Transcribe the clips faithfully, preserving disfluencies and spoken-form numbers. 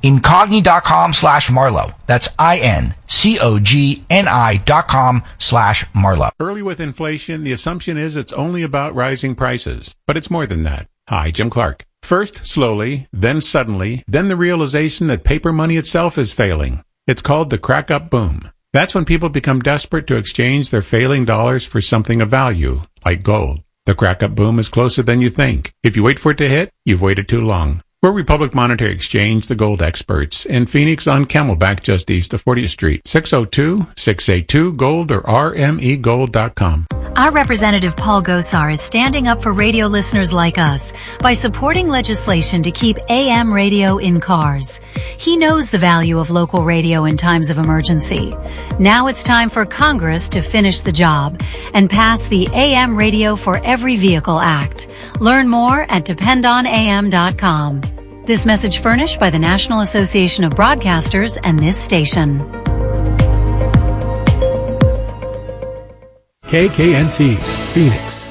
Incogni.com slash Marlowe. That's I-N-C-O-G-N-I dot com slash Marlowe. Early with inflation, the assumption is it's only about rising prices. But it's more than that. Hi, Jim Clark. First, slowly, then suddenly, then the realization that paper money itself is failing. It's called the crack-up boom. That's when people become desperate to exchange their failing dollars for something of value, like gold. The crack-up boom is closer than you think. If you wait for it to hit, you've waited too long. We're Republic Monetary Exchange, the gold experts, in Phoenix on Camelback just east of fortieth Street. six oh two, six eight two, GOLD or R M E gold dot com. Our Representative Paul Gosar is standing up for radio listeners like us by supporting legislation to keep A M radio in cars. He knows the value of local radio in times of emergency. Now it's time for Congress to finish the job and pass the A M Radio for Every Vehicle Act. Learn more at depend on A M dot com. This message furnished by the National Association of Broadcasters and this station. K K N T, Phoenix.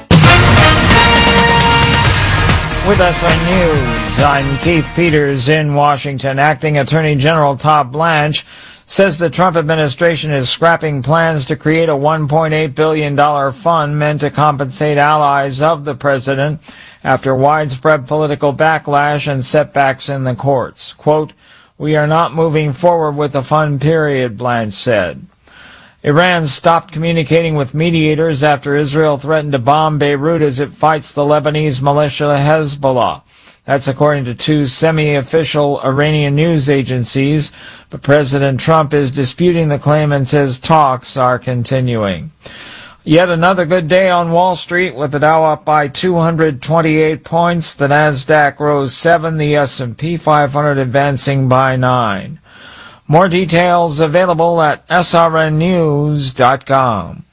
With us on News, I'm Keith Peters in Washington. Acting Attorney General Todd Blanche says the Trump administration is scrapping plans to create a one point eight billion dollars fund meant to compensate allies of the president after widespread political backlash and setbacks in the courts. Quote, "We are not moving forward with the fund, period," Blanche said. Iran stopped communicating with mediators after Israel threatened to bomb Beirut as it fights the Lebanese militia Hezbollah. That's according to two semi-official Iranian news agencies, but President Trump is disputing the claim and says talks are continuing. Yet another good day on Wall Street with the Dow up by two hundred twenty-eight points, the Nasdaq rose seven, the S and P five hundred advancing by nine. More details available at S R N news dot com.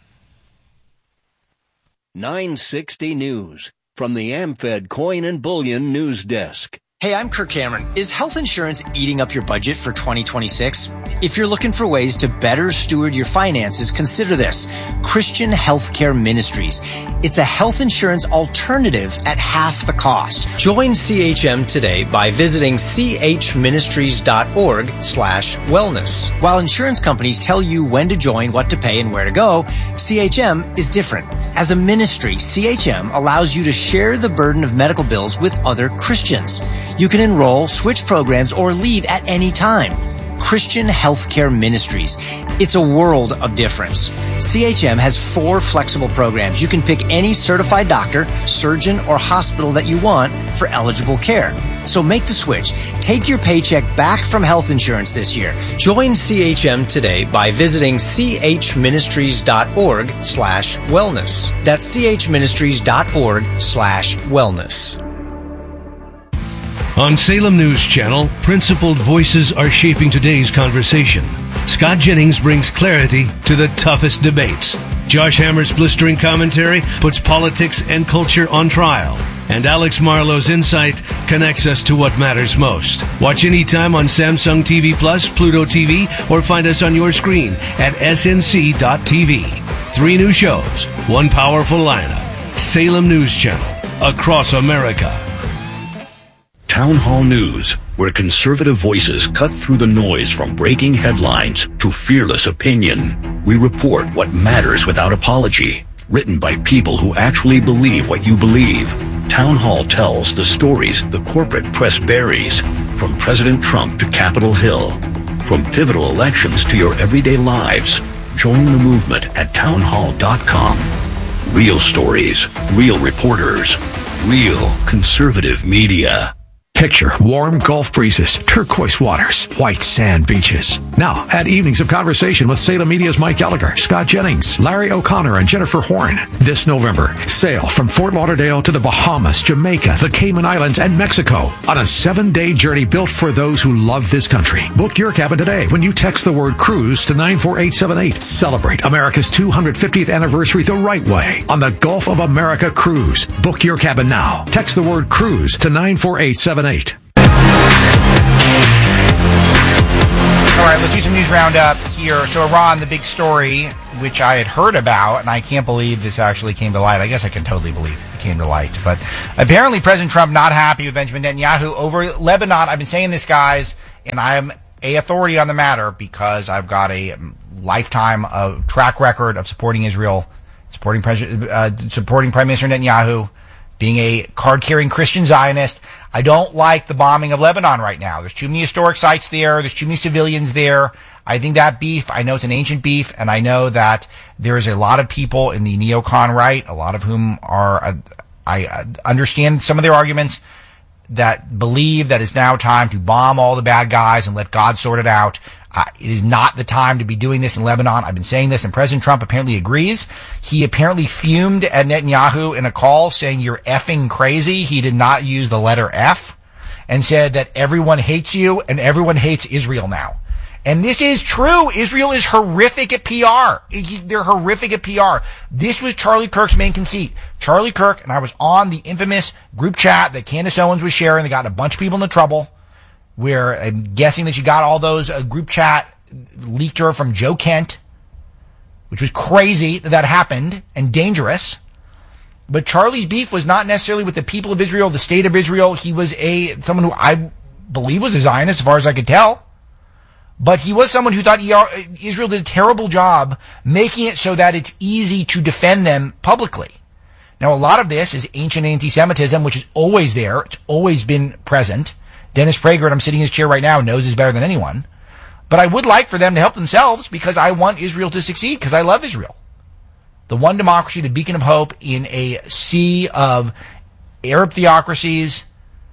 nine sixty News from the AmFed Coin and Bullion News Desk. Hey, I'm Kirk Cameron. Is health insurance eating up your budget for twenty twenty-six? If you're looking for ways to better steward your finances, consider this. Christian Healthcare Ministries. It's a health insurance alternative at half the cost. Join C H M today by visiting chministries.org slash wellness. While insurance companies tell you when to join, what to pay, and where to go, C H M is different. As a ministry, C H M allows you to share the burden of medical bills with other Christians. You can enroll, switch programs, or leave at any time. Christian Healthcare Ministries. It's a world of difference. C H M has four flexible programs. You can pick any certified doctor, surgeon, or hospital that you want for eligible care. So make the switch. Take your paycheck back from health insurance this year. Join C H M today by visiting chministries.org slash wellness. That's chministries.org slash wellness. On Salem News Channel, principled voices are shaping today's conversation. Scott Jennings brings clarity to the toughest debates. Josh Hammer's blistering commentary puts politics and culture on trial. And Alex Marlowe's insight connects us to what matters most. Watch anytime on Samsung T V Plus, Pluto T V, or find us on your screen at S N C dot T V. Three new shows, one powerful lineup. Salem News Channel, across America. Town Hall News, where conservative voices cut through the noise from breaking headlines to fearless opinion. We report what matters without apology. Written by people who actually believe what you believe. Town Hall tells the stories the corporate press buries, from President Trump to Capitol Hill. From pivotal elections to your everyday lives. Join the movement at town hall dot com. Real stories, real reporters, real conservative media. Picture warm Gulf breezes, turquoise waters, white sand beaches. Now, add evenings of conversation with Salem Media's Mike Gallagher, Scott Jennings, Larry O'Connor, and Jennifer Horn. This November, sail from Fort Lauderdale to the Bahamas, Jamaica, the Cayman Islands, and Mexico on a seven-day journey built for those who love this country. Book your cabin today when you text the word cruise to nine four eight seven eight. Celebrate America's two hundred fiftieth anniversary the right way on the Gulf of America Cruise. Book your cabin now. Text the word cruise to nine four eight seven eight. All right, let's do some news roundup here. So Iran, the big story, which I had heard about, and I can't believe this actually came to light. I guess I can totally believe it came to light. But apparently President Trump not happy with Benjamin Netanyahu over Lebanon. I've been saying this, guys, and I am a authority on the matter because I've got a lifetime of track record of supporting Israel, supporting President, uh, supporting Prime Minister Netanyahu, being a card-carrying Christian Zionist. I don't like the bombing of Lebanon right now. There's too many historic sites there. There's too many civilians there. I think that beef, I know it's an ancient beef, and I know that there is a lot of people in the neocon right, a lot of whom are, uh, I uh, understand some of their arguments, that believe that it's now time to bomb all the bad guys and let God sort it out. Uh, it is not the time to be doing this in Lebanon. I've been saying this, and President Trump apparently agrees. He apparently fumed at Netanyahu in a call saying, "You're effing crazy." He did not use the letter F, and said that everyone hates you and everyone hates Israel now. And this is true. Israel is horrific at P R. They're horrific at P R. This was Charlie Kirk's main conceit. Charlie Kirk, and I was on the infamous group chat that Candace Owens was sharing. They got a bunch of people into trouble, where I'm guessing that she got all those uh, group chat leaked to her from Joe Kent, which was crazy that that happened and dangerous. But Charlie's beef was not necessarily with the people of Israel, the state of Israel. He was a someone who I believe was a Zionist, as far as I could tell. But he was someone who thought Israel did a terrible job making it so that it's easy to defend them publicly. Now, a lot of this is ancient anti-Semitism, which is always there. It's always been present. Dennis Prager, I'm sitting in his chair right now, knows this better than anyone. But I would like for them to help themselves because I want Israel to succeed, because I love Israel. The one democracy, the beacon of hope in a sea of Arab theocracies,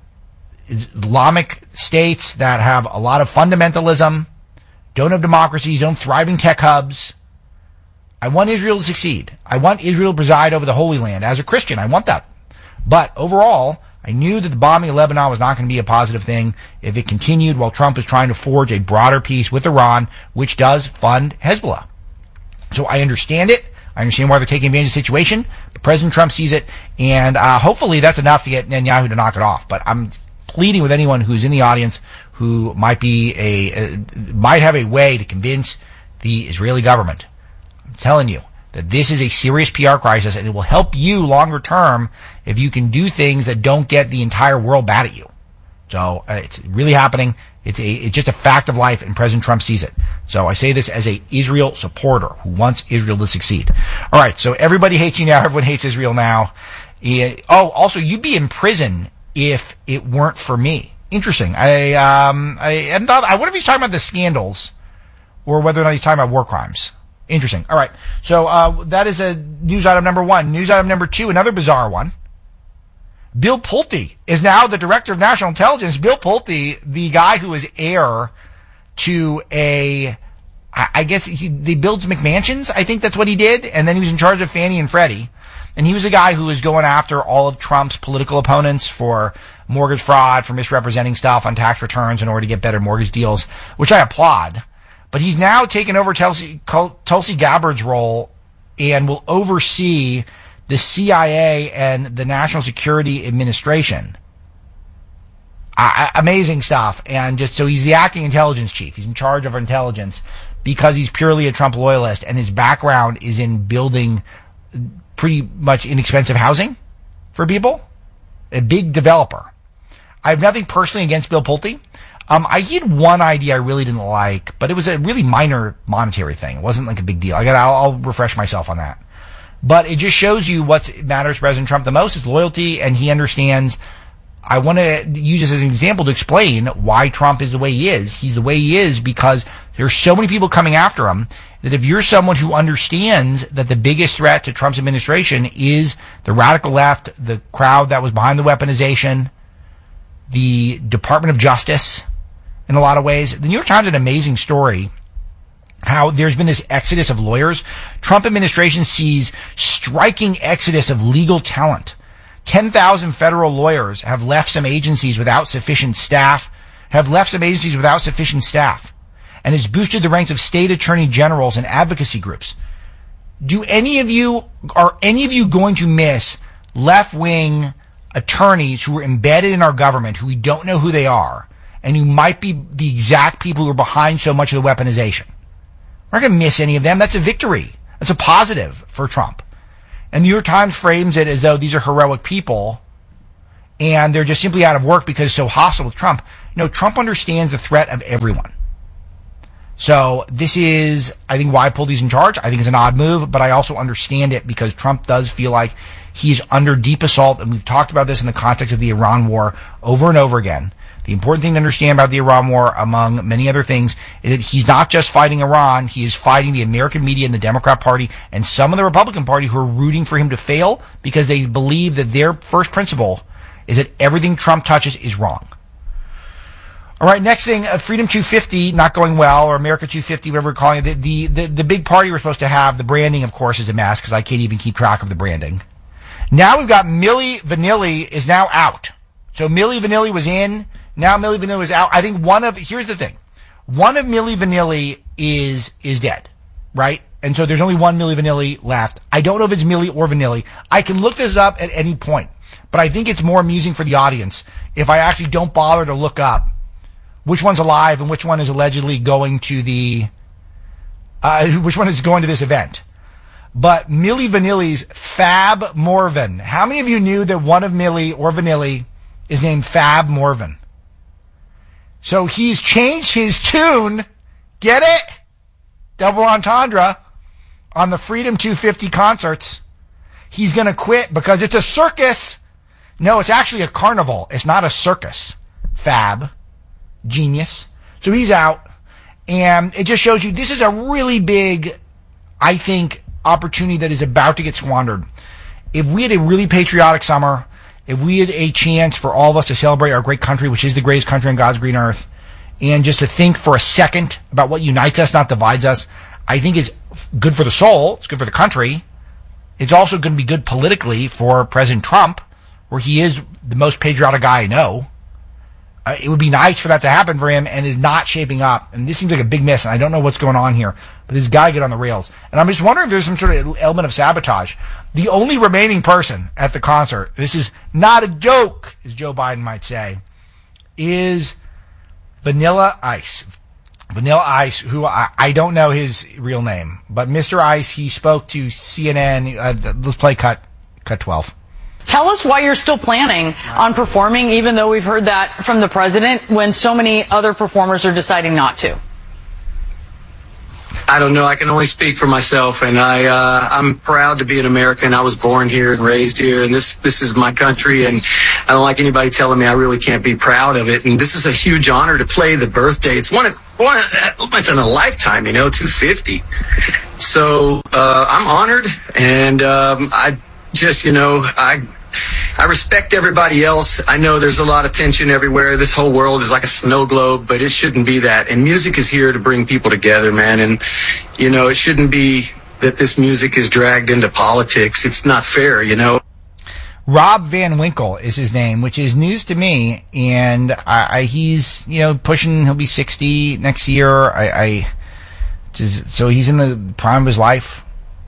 Islamic states that have a lot of fundamentalism, don't have democracies, don't have thriving tech hubs. I want Israel to succeed. I want Israel to preside over the Holy Land. As a Christian, I want that. But overall, I knew that the bombing of Lebanon was not going to be a positive thing if it continued while Trump is trying to forge a broader peace with Iran, which does fund Hezbollah. So I understand it. I understand why they're taking advantage of the situation. But President Trump sees it, and uh, hopefully that's enough to get Netanyahu to knock it off. But I'm pleading with anyone who's in the audience who might be a uh, might have a way to convince the Israeli government. I'm telling you that this is a serious P R crisis, and it will help you longer term if you can do things that don't get the entire world mad at you. So uh, it's really happening. It's a it's just a fact of life, and President Trump sees it. So I say this as a Israel supporter who wants Israel to succeed. All right, so everybody hates you now. Everyone hates Israel now. Uh, oh, also, you'd be in prison if it weren't for me. Interesting. I um I and thought, I wonder if he's talking about the scandals or whether or not he's talking about war crimes. Interesting. All right. So uh that is a news item number one. News item number two, another bizarre one. Bill Pulte is now the director of national intelligence. Bill Pulte, the guy who is heir to a, I guess he, they builds McMansions. I think that's what he did. And then he was in charge of Fannie and Freddie. And he was a guy who was going after all of Trump's political opponents for mortgage fraud, for misrepresenting stuff on tax returns in order to get better mortgage deals, which I applaud. But he's now taken over Tulsi, Tulsi Gabbard's role and will oversee the C I A and the National Security Administration. Uh, amazing stuff. And just so he's the acting intelligence chief. He's in charge of intelligence because he's purely a Trump loyalist, and his background is in building pretty much inexpensive housing for people. A big developer. I have nothing personally against Bill Pulte. Um, I he had one idea I really didn't like, but it was a really minor monetary thing. It wasn't like a big deal. I got I'll, I'll refresh myself on that. But it just shows you what matters to President Trump the most is loyalty, and he understands. I want to use this as an example to explain why Trump is the way he is. He's the way he is because there's so many people coming after him that if you're someone who understands that the biggest threat to Trump's administration is the radical left, the crowd that was behind the weaponization, the Department of Justice, in a lot of ways. The New York Times had an amazing story how there's been this exodus of lawyers. Trump administration sees striking exodus of legal talent. ten thousand federal lawyers have left some agencies without sufficient staff, have left some agencies without sufficient staff, and has boosted the ranks of state attorney generals and advocacy groups. Do any of you, are any of you going to miss left-wing attorneys who are embedded in our government who we don't know who they are and who might be the exact people who are behind so much of the weaponization? We're not going to miss any of them. That's a victory. That's a positive for Trump. And the New York Times frames it as though these are heroic people and they're just simply out of work because it's so hostile with Trump. You know, Trump understands the threat of everyone. So this is, I think, why Puldey's in charge. I think it's an odd move, but I also understand it because Trump does feel like he's under deep assault, and we've talked about this in the context of the Iran war over and over again. The important thing to understand about the Iran war, among many other things, is that he's not just fighting Iran, he is fighting the American media and the Democrat Party and some of the Republican Party who are rooting for him to fail because they believe that their first principle is that everything Trump touches is wrong. All right, next thing, uh, Freedom two fifty not going well, or America two fifty, whatever we're calling it. The, the, the, the big party we're supposed to have, the branding, of course, is a mess because I can't even keep track of the branding. Now we've got Milli Vanilli is now out. So Milli Vanilli was in, now Milli Vanilli is out. I think one of, here's the thing, one of Milli Vanilli is, is dead, right? And so there's only one Milli Vanilli left. I don't know if it's Milli or Vanilli. I can look this up at any point, but I think it's more amusing for the audience if I actually don't bother to look up which one's alive and which one is allegedly going to the, uh, which one is going to this event. But Milli Vanilli's Fab Morvan. How many of you knew that one of Milli or Vanilli is named Fab Morvan? So he's changed his tune, get it? Double entendre, on the Freedom two fifty concerts. He's gonna quit because it's a circus. No, it's actually a carnival. It's not a circus. Fab. Genius. So he's out, and it just shows you this is a really big, I think, opportunity that is about to get squandered. If we had a really patriotic summer, if we had a chance for all of us to celebrate our great country, which is the greatest country on God's green earth, and just to think for a second about what unites us, not divides us, I think is good for the soul. It's good for the country. It's also going to be good politically for President Trump, where he is the most patriotic guy I know. Uh, it would be nice for that to happen for him, and is not shaping up. And this seems like a big miss, and I don't know what's going on here. But this got to get on the rails. And I'm just wondering if there's some sort of element of sabotage. The only remaining person at the concert, this is not a joke, as Joe Biden might say, is Vanilla Ice. Vanilla Ice, who I, I don't know his real name. But Mister Ice, he spoke to C N N. Uh, let's play cut, cut twelve. Tell us why you're still planning on performing, even though we've heard that from the president, when so many other performers are deciding not to. I don't know. I can only speak for myself, and I, uh, I'm proud to be an American. I was born here and raised here, and this, this is my country, and I don't like anybody telling me I really can't be proud of it. And this is a huge honor to play the birthday. It's one of, one, it's in a lifetime, you know, two fifty. So, uh, I'm honored, and, um, I just, you know, I, I respect everybody else. I know there's a lot of tension everywhere. This whole world is like a snow globe, but it shouldn't be that. And music is here to bring people together, man. And, you know, it shouldn't be that this music is dragged into politics. It's not fair, you know. Rob Van Winkle is his name, which is news to me. And I, I he's, you know, pushing, he'll be sixty next year. I, I just, so he's in the prime of his life.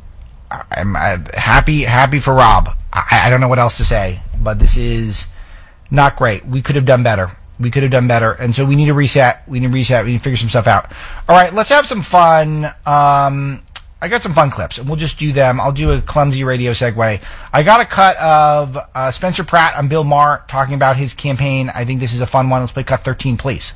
I'm uh, happy, happy for Rob. I, I don't know what else to say, but this is not great. We could have done better. We could have done better. And so we need to reset. We need to reset. We need to figure some stuff out. All right, let's have some fun. Um, I got some fun clips, and we'll just do them. I'll do a clumsy radio segue. I got a cut of uh, Spencer Pratt on Bill Maher talking about his campaign. I think this is a fun one. Let's play cut thirteen, please.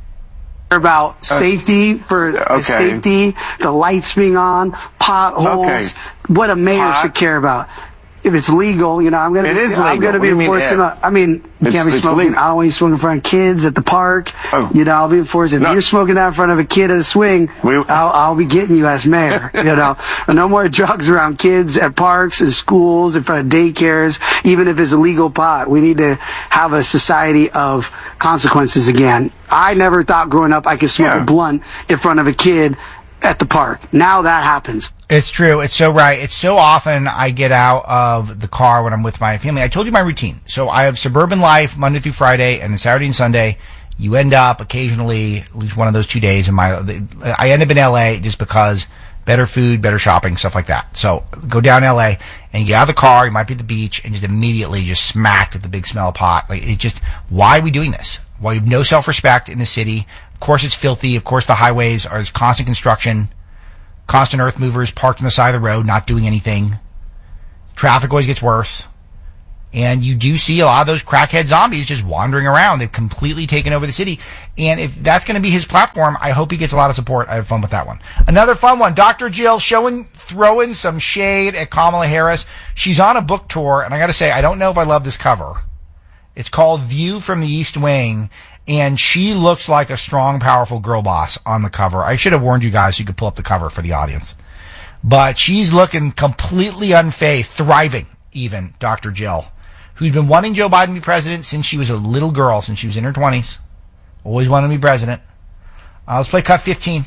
About safety, for okay. safety, the lights being on, potholes, okay. what a mayor Pot. should care about. If it's legal, you know, I'm gonna. It is I'm legal. gonna be What do you mean enforcing. if? I mean, you It's- can't be it's smoking. legal. I don't want you smoking in front of kids at the park. Oh. You know, I'll be enforcing. No. If you're smoking that in front of a kid at a swing, We- I'll, I'll be getting you as mayor. You know, no more drugs around kids at parks and schools, in front of daycares, even if it's illegal pot. We need to have a society of consequences again. I never thought growing up I could smoke Yeah. a blunt in front of a kid at the park. Now that happens. It's true. It's so right. It's so often I get out of the car when I'm with my family. I told you my routine. So I have suburban life Monday through Friday, and then Saturday and Sunday. You end up occasionally, at least one of those two days in my, I end up in L A just because better food, better shopping, stuff like that. So go down to L A and you get out of the car, you might be at the beach, and just immediately just smacked with the big smell of pot. Like, it just, why are we doing this? Why we have no self-respect in the city? Of course it's filthy. Of course the highways are, there's constant construction. constant earth movers parked on the side of the road, not doing anything. Traffic always gets worse. And you do see a lot of those crackhead zombies just wandering around. They've completely taken over the city. And if that's going to be his platform, I hope he gets a lot of support. I have fun with that one. Another fun one. Doctor Jill showing, throwing some shade at Kamala Harris. She's on a book tour, and I got to say, I don't know if I love this cover. It's called View from the East Wing, and she looks like a strong, powerful girl boss on the cover. I should have warned you guys so you could pull up the cover for the audience. But she's looking completely unfazed, thriving even, Doctor Jill, who's been wanting Joe Biden to be president since she was a little girl, since she was in her twenties. Always wanted to be president. Uh, let's play cut fifteen.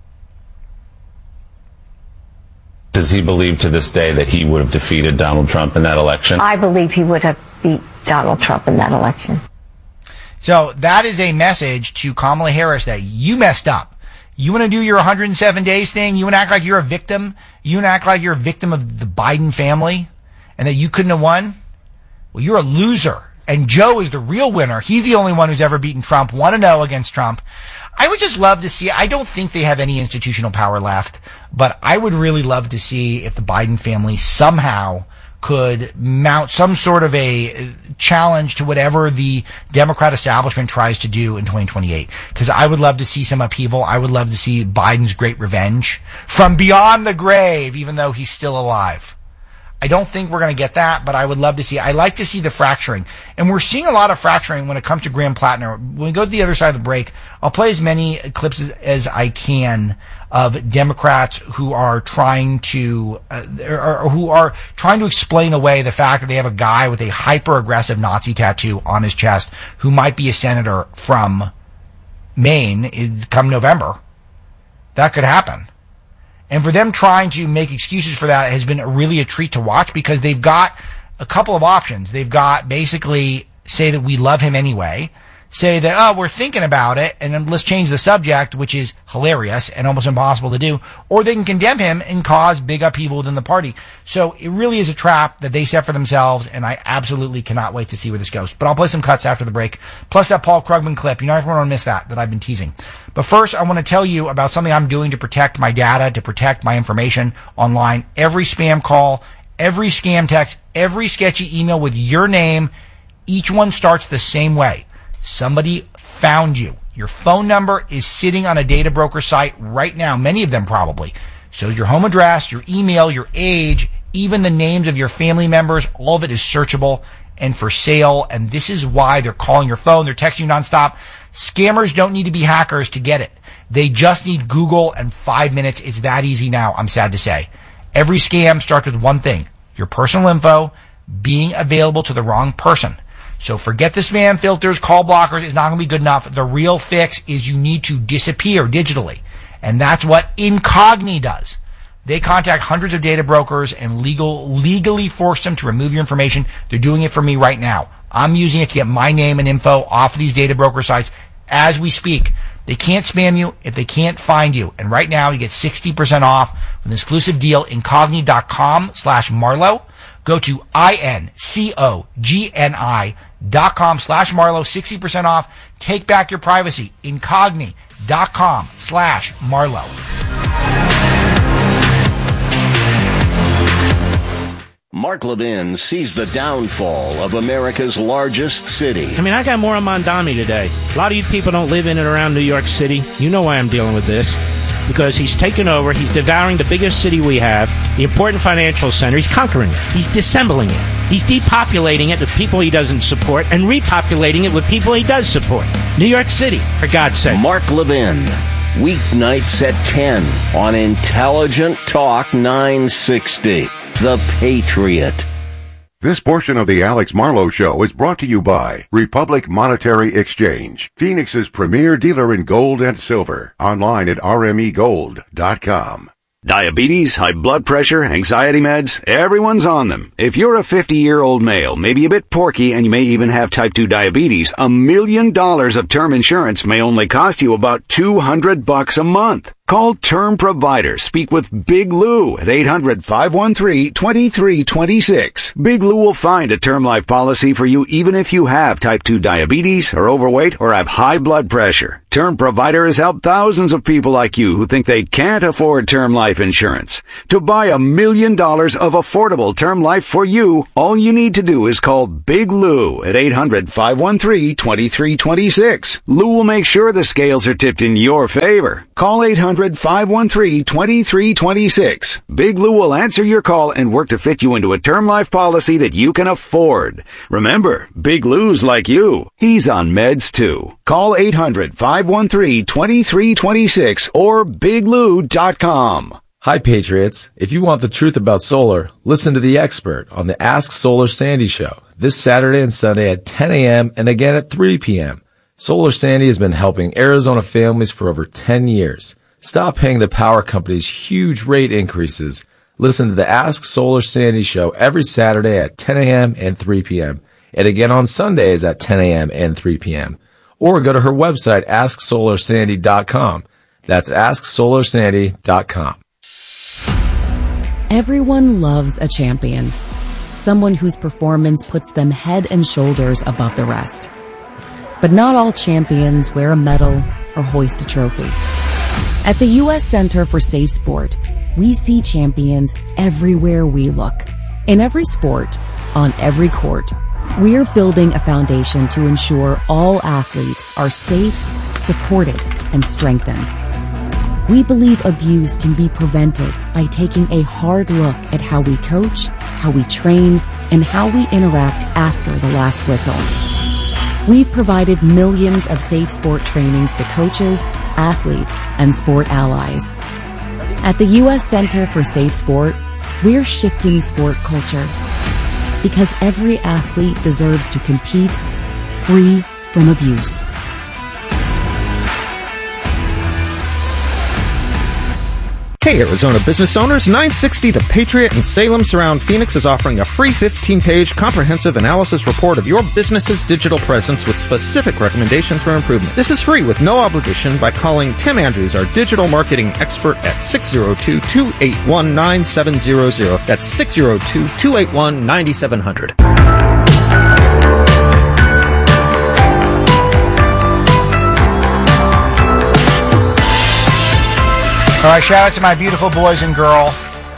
Does he believe to this day that he would have defeated Donald Trump in that election? I believe he would have beat Donald Trump in that election. So that is a message to Kamala Harris that you messed up. You want to do your one hundred seven days thing? You want to act like you're a victim? You want to act like you're a victim of the Biden family and that you couldn't have won? Well, you're a loser. And Joe is the real winner. He's the only one who's ever beaten Trump, one to oh against Trump. I would just love to see, I don't think they have any institutional power left, but I would really love to see if the Biden family somehow could mount some sort of a challenge to whatever the Democrat establishment tries to do in twenty twenty-eight. Because I would love to see some upheaval. I would love to see Biden's great revenge from beyond the grave, even though he's still alive. I don't think we're going to get that, but I would love to see. I like to see the fracturing. And we're seeing a lot of fracturing when it comes to Graham Plattner. When we go to the other side of the break, I'll play as many clips as, as I can of Democrats who are trying to, uh, or, or who are trying to explain away the fact that they have a guy with a hyper-aggressive Nazi tattoo on his chest who might be a senator from Maine come November. That could happen. And for them trying to make excuses for that has been really a treat to watch because they've got a couple of options. They've got basically say that we love him anyway, say that, oh, we're thinking about it, and then let's change the subject, which is hilarious and almost impossible to do, or they can condemn him and cause big upheaval within the party. So it really is a trap that they set for themselves, and I absolutely cannot wait to see where this goes. But I'll play some cuts after the break, plus that Paul Krugman clip. You're not going to miss that, that I've been teasing. But first, I want to tell you about something I'm doing to protect my data, to protect my information online. Every spam call, every scam text, every sketchy email with your name, each one starts the same way. Somebody found you. Your phone number is sitting on a data broker site right now, many of them probably. So your home address, your email, your age, even the names of your family members, all of it is searchable and for sale. And this is why they're calling your phone. They're texting you nonstop. Scammers don't need to be hackers to get it. They just need Google and five minutes. It's that easy now, I'm sad to say. Every scam starts with one thing, your personal info being available to the wrong person. So forget the spam filters, call blockers is not going to be good enough. The real fix is you need to disappear digitally. And that's what Incogni does. They contact hundreds of data brokers and legal, legally force them to remove your information. They're doing it for me right now. I'm using it to get my name and info off of these data broker sites as we speak. They can't spam you if they can't find you. And right now you get sixty percent off with an exclusive deal, incogni.com slash Marlowe. Go to I-N-C-O-G-N-I dot com slash Marlowe, sixty percent off. Take back your privacy. Incogni.com slash Marlowe. Mark Levin sees the downfall of America's largest city. I mean, I got more on Mondami today. A lot of you people don't live in and around New York City. You know why I'm dealing with this. Because he's taken over, he's devouring the biggest city we have, the important financial center. He's conquering it. He's dissembling it. He's depopulating it with people he doesn't support and repopulating it with people he does support. New York City, for God's sake. Mark Levin, weeknights at ten on Intelligent Talk nine sixty. The Patriot. This portion of the Alex Marlowe Show is brought to you by Republic Monetary Exchange, Phoenix's premier dealer in gold and silver. Online at R M E gold dot com. Diabetes, high blood pressure, anxiety meds, everyone's on them. If you're a fifty-year-old male, maybe a bit porky, and you may even have type two diabetes, a million dollars of term insurance may only cost you about two hundred bucks a month. Call Term Provider. Speak with Big Lou at eight hundred, five one three, two three two six. Big Lou will find a term life policy for you even if you have type two diabetes, are overweight, or have high blood pressure. Term Provider has helped thousands of people like you who think they can't afford term life insurance. To buy a million dollars of affordable term life for you, all you need to do is call Big Lou at eight hundred, five one three, two three two six. Lou will make sure the scales are tipped in your favor. Call eight hundred, five one three, two three two six. Big Lou will answer your call and work to fit you into a term life policy that you can afford. Remember, Big Lou's like you. He's on meds too. Call eight hundred, five one three, two three two six or big lou dot com. Hi, Patriots. If you want the truth about solar, listen to the expert on the Ask Solar Sandy show this Saturday and Sunday at ten a.m. and again at three p.m. Solar Sandy has been helping Arizona families for over ten years. Stop paying the power companies huge rate increases. Listen to the Ask Solar Sandy show every Saturday at ten a.m. and three p.m. and again on Sundays at ten a.m. and three p.m. Or go to her website, ask solar sandy dot com. That's ask solar sandy dot com. Everyone loves a champion. Someone whose performance puts them head and shoulders above the rest. But not all champions wear a medal or hoist a trophy. At the U S Center for Safe Sport, we see champions everywhere we look. In every sport, on every court, we're building a foundation to ensure all athletes are safe, supported, and strengthened. We believe abuse can be prevented by taking a hard look at how we coach, how we train, and how we interact after the last whistle. We've provided millions of safe sport trainings to coaches, athletes, and sport allies. At the U S Center for Safe Sport, we're shifting sport culture because every athlete deserves to compete free from abuse. Hey Arizona business owners, nine sixty The Patriot in Salem Surround Phoenix is offering a free fifteen-page comprehensive analysis report of your business's digital presence with specific recommendations for improvement. This is free with no obligation by calling Tim Andrews, our digital marketing expert, at six oh two, two eight one, nine seven zero zero. That's six oh two, two eight one, nine seven zero zero. All right, shout out to my beautiful boys and girl,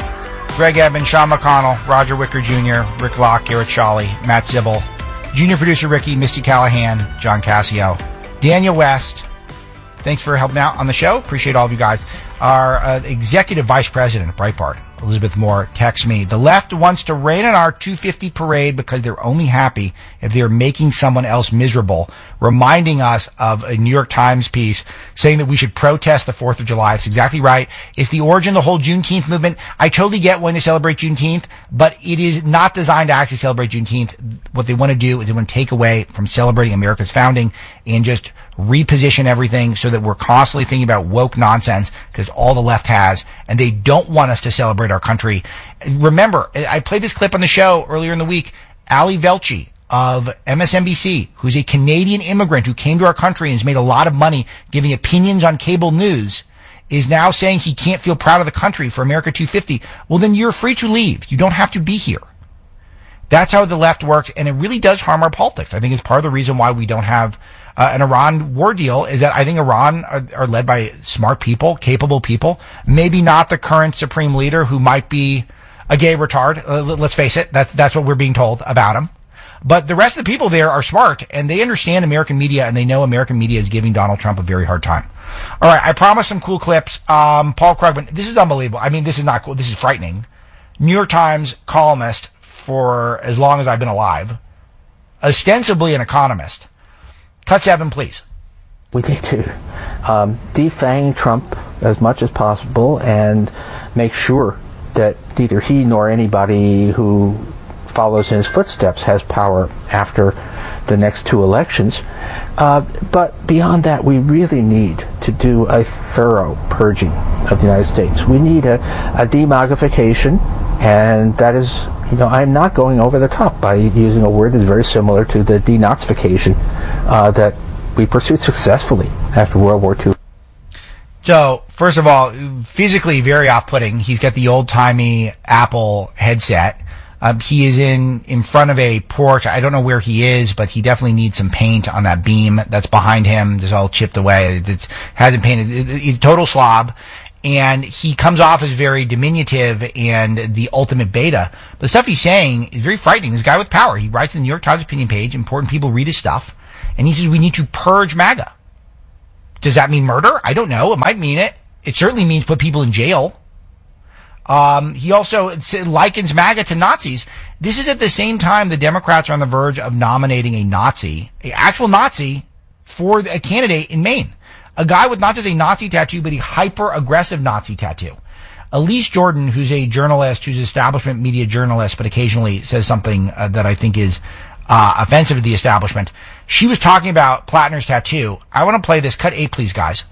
Greg Edmonds, Sean McConnell, Roger Wicker Junior, Rick Locke, Garrett Shawley, Matt Zibble, Junior Producer Ricky, Misty Callahan, John Cassio, Daniel West. Thanks for helping out on the show. Appreciate all of you guys. Our uh, Executive Vice President of Breitbart, Elizabeth Moore, texts me, the left wants to rain on our two fifty parade because they're only happy if they're making someone else miserable, reminding us of a New York Times piece saying that we should protest the fourth of July. That's exactly right. It's the origin of the whole Juneteenth movement. I totally get when they celebrate Juneteenth, but it is not designed to actually celebrate Juneteenth. What they want to do is they want to take away from celebrating America's founding and just reposition everything so that we're constantly thinking about woke nonsense because all the left has, and they don't want us to celebrate our country. Remember, I played this clip on the show earlier in the week. Ali Velshi of M S N B C, who's a Canadian immigrant who came to our country and has made a lot of money giving opinions on cable news, is now saying he can't feel proud of the country for America two fifty. Well, then you're free to leave. You don't have to be here. That's how the left works, and it really does harm our politics. I think it's part of the reason why we don't have uh, an Iran war deal is that I think Iran are, are led by smart people, capable people, maybe not the current supreme leader who might be a gay retard. Uh, let's face it, that, that's what we're being told about him. But the rest of the people there are smart, and they understand American media, and they know American media is giving Donald Trump a very hard time. All right, I promised some cool clips. Um, Paul Krugman, this is unbelievable. I mean, this is not cool. This is frightening. New York Times columnist for as long as I've been alive, ostensibly an economist. Cut seven, please. We need to um, defang Trump as much as possible and make sure that neither he nor anybody who follows in his footsteps has power after the next two elections. Uh, but beyond that, we really need to do a thorough purging of the United States. We need a, a demogification, and that is, you know, I'm not going over the top by using a word that's very similar to the denazification uh, that we pursued successfully after World War Two. So, first of all, physically very off-putting. He's got the old-timey Apple headset. Um, he is in, in front of a porch. I don't know where he is, but he definitely needs some paint on that beam that's behind him. It's all chipped away. It, it hasn't painted. It, it, he's a total slob. And he comes off as very diminutive and the ultimate beta. But the stuff he's saying is very frightening. This guy with power. He writes in the New York Times opinion page. Important people read his stuff. And he says we need to purge MAGA. Does that mean murder? I don't know. It might mean it. It certainly means put people in jail. Um, he also likens MAGA to Nazis. This is at the same time the Democrats are on the verge of nominating a Nazi, an actual Nazi, for a candidate in Maine. A guy with not just a Nazi tattoo, but a hyper-aggressive Nazi tattoo. Elise Jordan, who's a journalist, who's an establishment media journalist, but occasionally says something uh, that I think is uh, offensive to the establishment. She was talking about Plattner's tattoo. I want to play this. Cut eight, please, guys.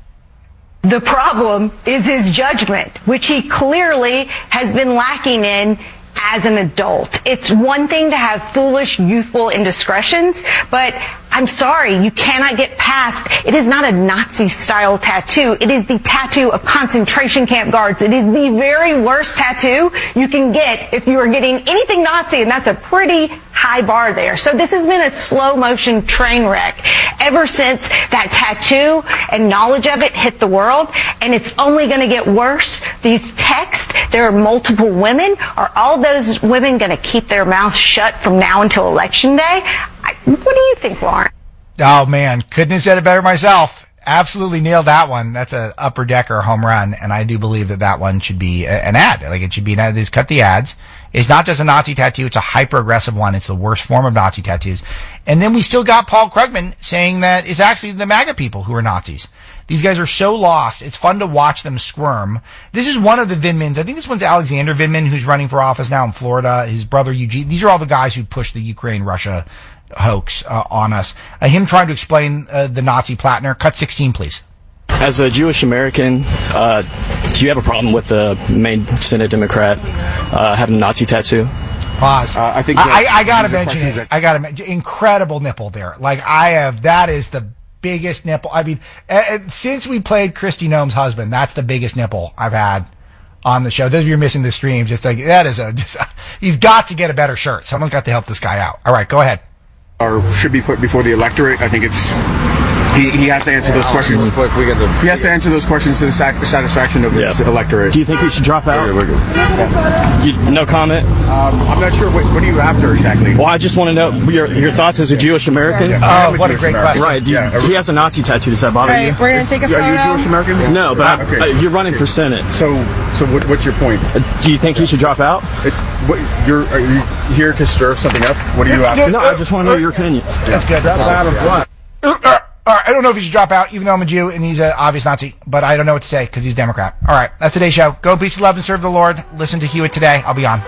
The problem is his judgment, which he clearly has been lacking in as an adult. It's one thing to have foolish, youthful indiscretions, but I'm sorry, you cannot get past. It is not a Nazi-style tattoo. It is the tattoo of concentration camp guards. It is the very worst tattoo you can get if you are getting anything Nazi, and that's a pretty high bar there. So this has been a slow-motion train wreck ever since that tattoo and knowledge of it hit the world, and it's only going to get worse. These texts, there are multiple women. Are all those women going to keep their mouths shut from now until Election Day? I, what do you think, Lauren? Oh, man. Couldn't have said it better myself. Absolutely nailed that one. That's a upper decker home run, and I do believe that that one should be a, an ad. Like, it should be an ad. Just cut the ads. It's not just a Nazi tattoo. It's a hyper-aggressive one. It's the worst form of Nazi tattoos. And then we still got Paul Krugman saying that it's actually the MAGA people who are Nazis. These guys are so lost. It's fun to watch them squirm. This is one of the Vindmans. I think this one's Alexander Vindman, who's running for office now in Florida. His brother Eugene. These are all the guys who pushed the Ukraine-Russia hoax uh, on us. Uh, him trying to explain uh, the Nazi Plattner. Cut sixteen, please. As a Jewish American, uh, do you have a problem with the Maine Senate Democrat uh, having a Nazi tattoo? Pause. Uh, I think I, I, I gotta mention it. That- I gotta mention incredible nipple there. Like I have. That is the biggest nipple. I mean, uh, since we played Kristi Noem's husband, that's the biggest nipple I've had on the show. Those of you missing the stream, just like that is a. Just, he's got to get a better shirt. Someone's got to help this guy out. All right, go ahead. Or should be put before the electorate. I think it's he, he has to answer those questions. He has to answer those questions to the sac- satisfaction of his yeah. electorate. Do you think he should drop out? You, no comment. Um, I'm not sure what, what are you after exactly. Well, I just want to know your your thoughts as a Jewish American. Oh, uh, what a great question! Right, you, yeah. He has a Nazi tattoo. Does that bother right, you? We're gonna take a photo. Are you a Jewish American? Yeah. No, but uh, I, okay. uh, you're running for Senate. So, so what, what's your point? Uh, do you think he should drop out? It, what, you're are you here to stir something up? What are you after? No, I just want to know your opinion. That's good. That's out of what? All right, I don't know if he should drop out, even though I'm a Jew and he's an obvious Nazi, but I don't know what to say because he's Democrat. All right, that's today's show. Go in peace, love, and serve the Lord. Listen to Hewitt today. I'll be on.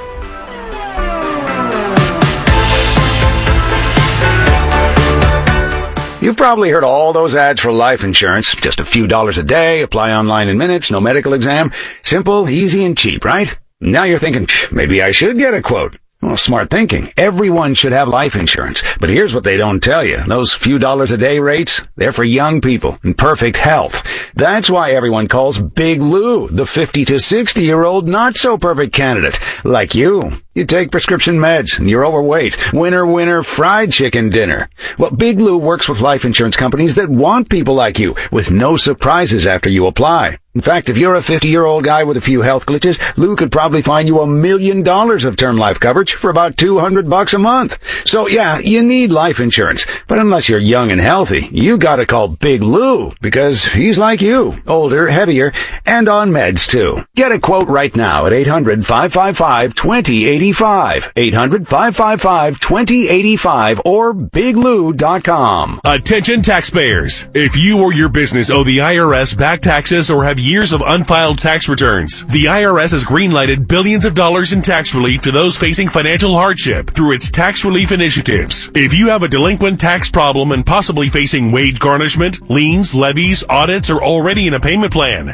You've probably heard all those ads for life insurance. Just a few dollars a day, apply online in minutes, no medical exam. Simple, easy, and cheap, right? Now you're thinking, maybe I should get a quote. Well, smart thinking. Everyone should have life insurance. But here's what they don't tell you. Those few dollars a day rates, they're for young people in perfect health. That's why everyone calls Big Lou the fifty to sixty year old not so perfect candidate. Like you. You take prescription meds and you're overweight. Winner, winner, fried chicken dinner. Well, Big Lou works with life insurance companies that want people like you with no surprises after you apply. In fact, if you're a fifty-year-old guy with a few health glitches, Lou could probably find you a million dollars of term life coverage for about two hundred bucks a month. So yeah, you need life insurance. But unless you're young and healthy, you gotta call Big Lou because he's like you, older, heavier, and on meds too. Get a quote right now at eight hundred, five five five, two zero eight five. eight hundred, five five five, two zero eight five or big lou dot com. Attention taxpayers. If you or your business owe the I R S back taxes or have years of unfiled tax returns, the I R S has greenlighted billions of dollars in tax relief to those facing financial hardship through its tax relief initiatives. If you have a delinquent tax problem and possibly facing wage garnishment, liens, levies, audits, or already in a payment plan, you may now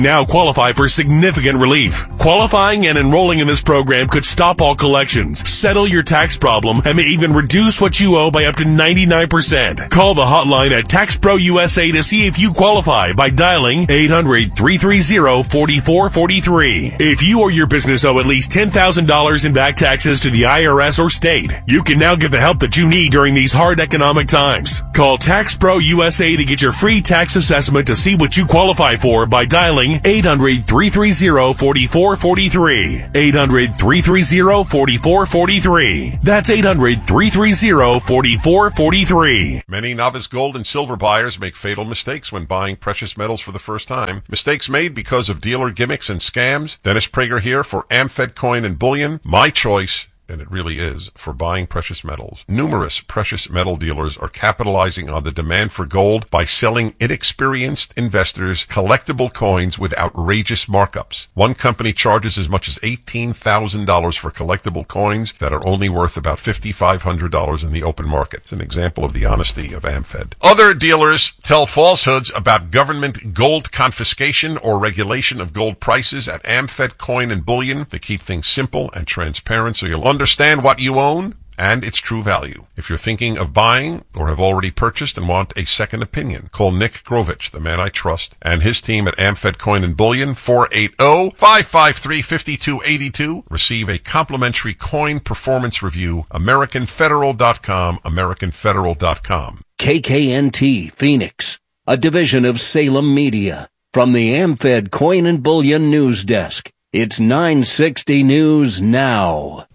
now qualify for significant relief. Qualifying and enrolling in this program could stop all collections, settle your tax problem, and may even reduce what you owe by up to ninety-nine percent. Call the hotline at Tax Pro U S A to see if you qualify by dialing eight hundred, three three zero, four four four three. If you or your business owe at least ten thousand dollars in back taxes to the I R S or state, you can now get the help that you need during these hard economic times. Call Tax Pro U S A to get your free tax assessment to see what you qualify for by dialing eight hundred, three three zero, four four four three. eight hundred, three three zero, four four four three. That's eight hundred, three three zero, four four four three. Many novice gold and silver buyers make fatal mistakes when buying precious metals for the first time. Mistakes made because of dealer gimmicks and scams. Dennis Prager here for AmFed Coin and Bullion. My choice, and it really is, for buying precious metals. Numerous precious metal dealers are capitalizing on the demand for gold by selling inexperienced investors collectible coins with outrageous markups. One company charges as much as eighteen thousand dollars for collectible coins that are only worth about five thousand five hundred dollars in the open market. It's an example of the honesty of AmFed. Other dealers tell falsehoods about government gold confiscation or regulation of gold prices at AmFed Coin and Bullion to keep things simple and transparent so you'll understand what you own and its true value. If you're thinking of buying or have already purchased and want a second opinion, call Nick Grovich, the man I trust, and his team at AmFed Coin and Bullion, four eight zero, five five three, five two eight two. Receive a complimentary coin performance review. American Federal dot com, American Federal dot com. K K N T Phoenix, a division of Salem Media. From the AmFed Coin and Bullion News Desk, it's nine sixty News Now.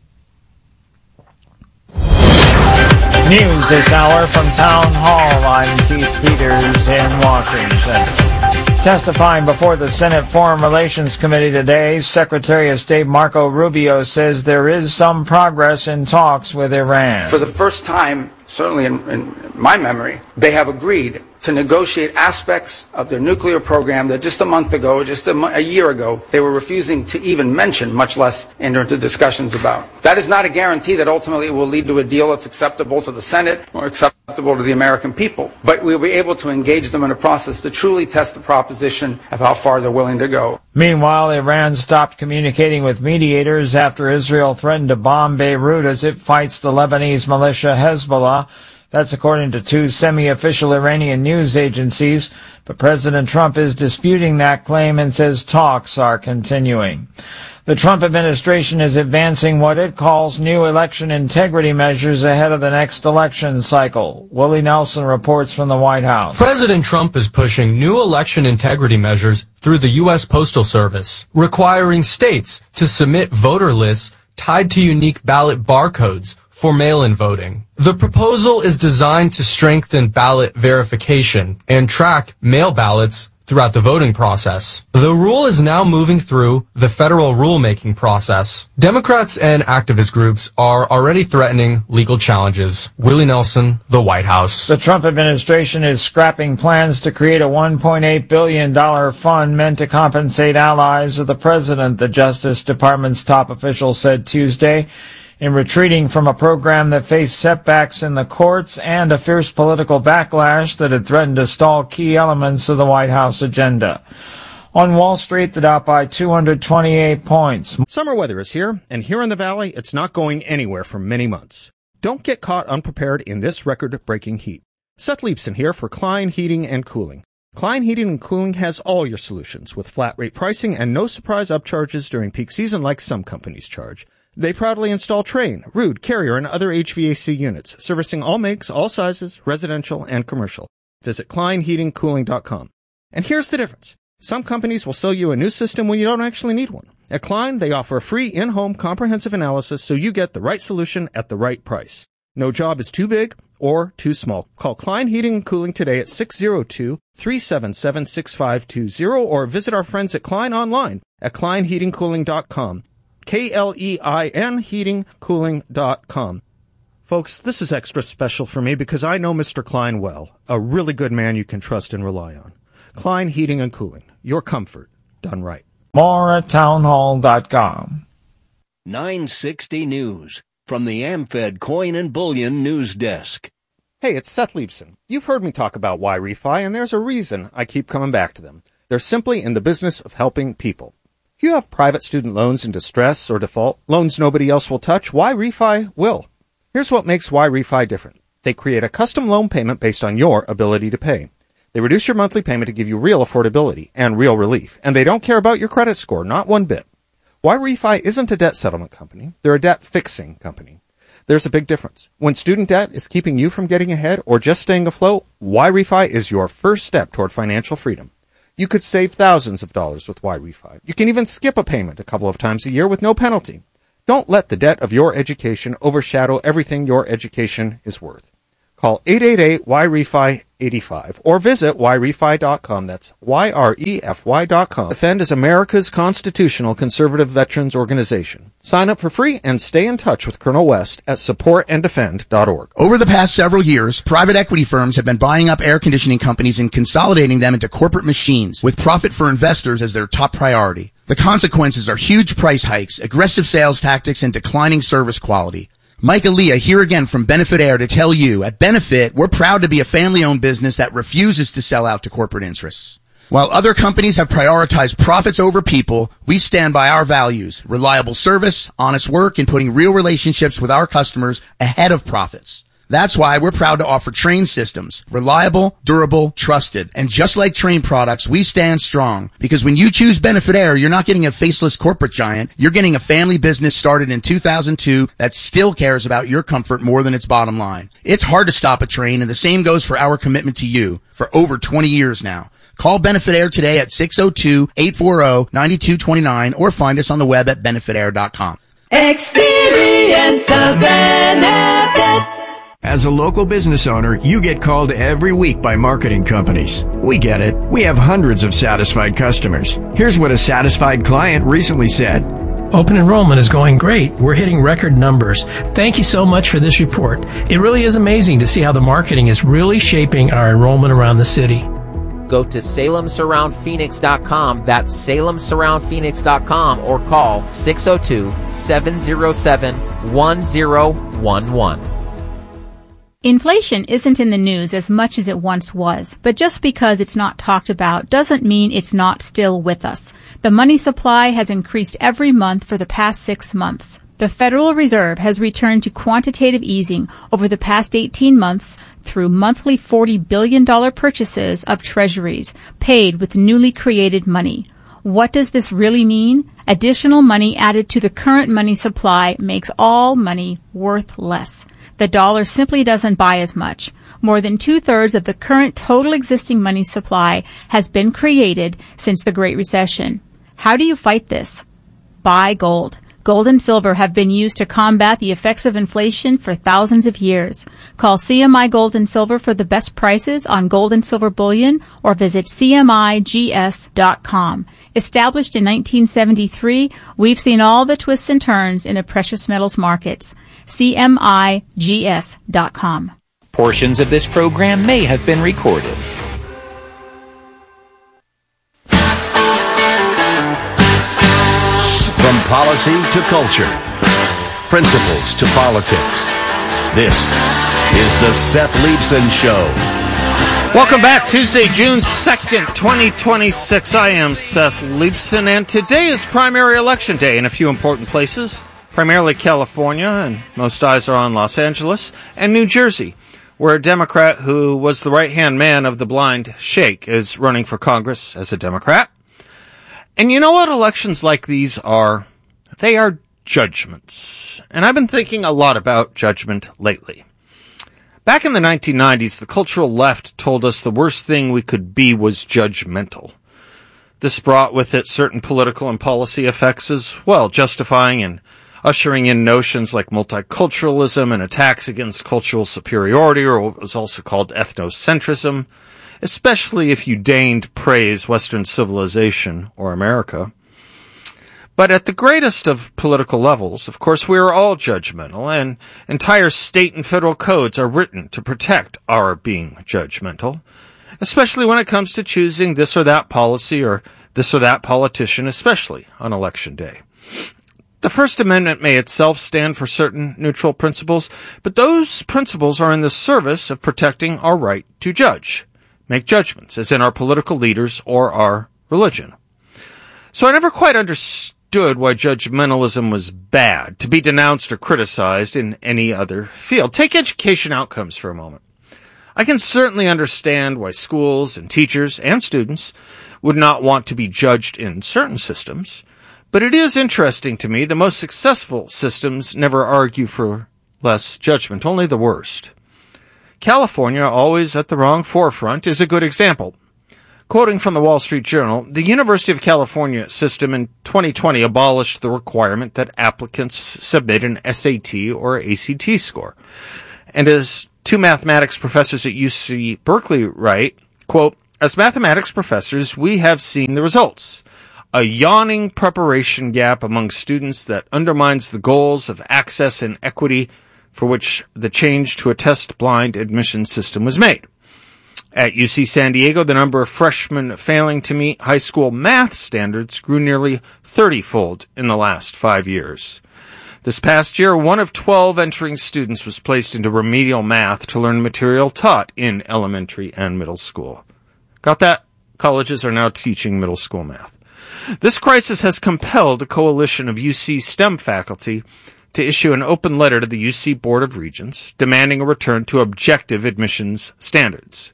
News this hour from Town Hall. I'm Keith Peters in Washington. Testifying before the Senate Foreign Relations Committee today, Secretary of State Marco Rubio says there is some progress in talks with Iran. For the first time, certainly in, in my memory, they have agreed to negotiate aspects of their nuclear program that just a month ago, just a, mo- a year ago, they were refusing to even mention, much less enter into discussions about. That is not a guarantee that ultimately it will lead to a deal that's acceptable to the Senate or acceptable to the American people. But we'll be able to engage them in a process to truly test the proposition of how far they're willing to go. Meanwhile, Iran stopped communicating with mediators after Israel threatened to bomb Beirut as it fights the Lebanese militia Hezbollah. That's according to two semi-official Iranian news agencies, but President Trump is disputing that claim and says talks are continuing. The Trump administration is advancing what it calls new election integrity measures ahead of the next election cycle. Willie Nelson reports from the White House. President Trump is pushing new election integrity measures through the U S Postal Service, requiring states to submit voter lists tied to unique ballot barcodes for mail-in voting. The proposal is designed to strengthen ballot verification and track mail ballots throughout the voting process. The rule is now moving through the federal rulemaking process. Democrats and activist groups are already threatening legal challenges. Willie Nelson, the White House. The Trump administration is scrapping plans to create a one point eight billion dollars fund meant to compensate allies of the president, the Justice Department's top official said Tuesday, in retreating from a program that faced setbacks in the courts and a fierce political backlash that had threatened to stall key elements of the White House agenda. On Wall Street, the Dow by two hundred twenty-eight points. Summer weather is here, and here in the Valley, it's not going anywhere for many months. Don't get caught unprepared in this record-breaking heat. Seth Leibson here for Klein Heating and Cooling. Klein Heating and Cooling has all your solutions with flat-rate pricing and no surprise upcharges during peak season like some companies charge. They proudly install Trane, Ruud, Carrier, and other H V A C units, servicing all makes, all sizes, residential and commercial. Visit Klein Heating Cooling dot com. And here's the difference. Some companies will sell you a new system when you don't actually need one. At Klein, they offer a free in-home comprehensive analysis so you get the right solution at the right price. No job is too big or too small. Call Klein Heating and Cooling today at six oh two, three seven seven, six five two zero or visit our friends at Klein online at Klein Heating Cooling dot com. K L E I N Heating Cooling dot com. Folks, this is extra special for me because I know Mister Klein well, a really good man you can trust and rely on. Klein Heating and Cooling, your comfort done right. More at town hall dot com. nine sixty News from the AmFed Coin and Bullion News Desk. Hey, it's Seth Leibson. You've heard me talk about Y-Refi, and there's a reason I keep coming back to them. They're simply in the business of helping people. If you have private student loans in distress or default, loans nobody else will touch, Y-Refi will. Here's what makes Y-Refi different. They create a custom loan payment based on your ability to pay. They reduce your monthly payment to give you real affordability and real relief, and they don't care about your credit score, not one bit. Y-Refi isn't a debt settlement company. They're a debt fixing company. There's a big difference. When student debt is keeping you from getting ahead or just staying afloat, Y-Refi is your first step toward financial freedom. You could save thousands of dollars with Y-Refi. You can even skip a payment a couple of times a year with no penalty. Don't let the debt of your education overshadow everything your education is worth. Call eight eight eight Y R E F I eighty-five or visit Y refi dot com. That's Y R E F Y dot com. Defend is America's constitutional conservative veterans organization. Sign up for free and stay in touch with Colonel West at support and defend dot org. Over the past several years, private equity firms have been buying up air conditioning companies and consolidating them into corporate machines with profit for investors as their top priority. The consequences are huge price hikes, aggressive sales tactics, and declining service quality. Mike Aaliyah here again from Benefit Air to tell you, at Benefit, we're proud to be a family-owned business that refuses to sell out to corporate interests. While other companies have prioritized profits over people, we stand by our values, reliable service, honest work, and putting real relationships with our customers ahead of profits. That's why we're proud to offer Trane systems. Reliable, durable, trusted. And just like Trane products, we stand strong. Because when you choose Benefit Air, you're not getting a faceless corporate giant. You're getting a family business started in two thousand two that still cares about your comfort more than its bottom line. It's hard to stop a train, and the same goes for our commitment to you for over twenty years now. Call Benefit Air today at six oh two, eight four oh, nine two two nine or find us on the web at benefit air dot com. Experience the benefit. As a local business owner, you get called every week by marketing companies. We get it. We have hundreds of satisfied customers. Here's what a satisfied client recently said. Open enrollment is going great. We're hitting record numbers. Thank you so much for this report. It really is amazing to see how the marketing is really shaping our enrollment around the city. Go to Salem Surround Phoenix dot com. That's Salem Surround Phoenix dot com or call six oh two, seven oh seven, one oh one one. Inflation isn't in the news as much as it once was, but just because it's not talked about doesn't mean it's not still with us. The money supply has increased every month for the past six months. The Federal Reserve has returned to quantitative easing over the past eighteen months through monthly forty billion dollars purchases of treasuries paid with newly created money. What does this really mean? Additional money added to the current money supply makes all money worth less. The dollar simply doesn't buy as much. More than two-thirds of the current total existing money supply has been created since the Great Recession. How do you fight this? Buy gold. Gold and silver have been used to combat the effects of inflation for thousands of years. Call C M I Gold and Silver for the best prices on gold and silver bullion or visit C M I G S dot com. Established in nineteen seventy-three, we've seen all the twists and turns in the precious metals markets. C M I G S dot com. Portions of this program may have been recorded. From policy to culture, principles to politics, this is the Seth Leibsohn Show. Welcome back. Tuesday, June second, twenty twenty-six. I am Seth Leibsohn, and today is primary election day in a few important places, primarily California, and most eyes are on Los Angeles, and New Jersey, where a Democrat who was the right-hand man of the blind sheikh is running for Congress as a Democrat. And you know what elections like these are? They are judgments. And I've been thinking a lot about judgment lately. Back in the nineteen nineties, the cultural left told us the worst thing we could be was judgmental. This brought with it certain political and policy effects as well, justifying and ushering in notions like multiculturalism and attacks against cultural superiority, or what was also called ethnocentrism, especially if you deigned praise Western civilization or America. But at the greatest of political levels, of course, we are all judgmental, and entire state and federal codes are written to protect our being judgmental, especially when it comes to choosing this or that policy or this or that politician, especially on election day. The First Amendment may itself stand for certain neutral principles, but those principles are in the service of protecting our right to judge, make judgments, as in our political leaders or our religion. So I never quite understood why judgmentalism was bad, to be denounced or criticized in any other field. Take education outcomes for a moment. I can certainly understand why schools and teachers and students would not want to be judged in certain systems, but it is interesting to me the most successful systems never argue for less judgment, only the worst. California, always at the wrong forefront, is a good example. Quoting from the Wall Street Journal, the University of California system in twenty twenty abolished the requirement that applicants submit an S A T or A C T score. And as two mathematics professors at U C Berkeley write, quote, "As mathematics professors, we have seen the results. A yawning preparation gap among students that undermines the goals of access and equity for which the change to a test-blind admission system was made. At U C San Diego, the number of freshmen failing to meet high school math standards grew nearly thirty-fold in the last five years. This past year, one of twelve entering students was placed into remedial math to learn material taught in elementary and middle school." Got that? Colleges are now teaching middle school math. This crisis has compelled a coalition of U C STEM faculty to issue an open letter to the U C Board of Regents demanding a return to objective admissions standards.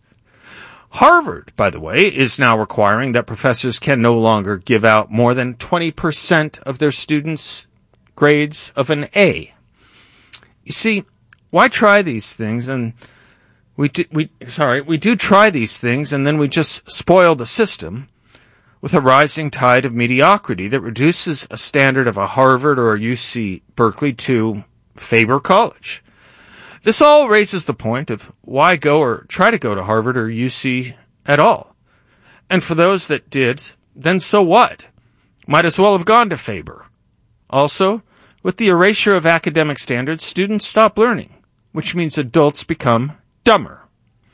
Harvard, by the way, is now requiring that professors can no longer give out more than twenty percent of their students' grades of an A. You see, why try these things and we do, we sorry, we do try these things and then we just spoil the system with a rising tide of mediocrity that reduces a standard of a Harvard or a U C Berkeley to Faber College. This all raises the point of why go or try to go to Harvard or U C at all. And for those that did, then so what? Might as well have gone to Faber. Also, with the erasure of academic standards, students stop learning, which means adults become dumber.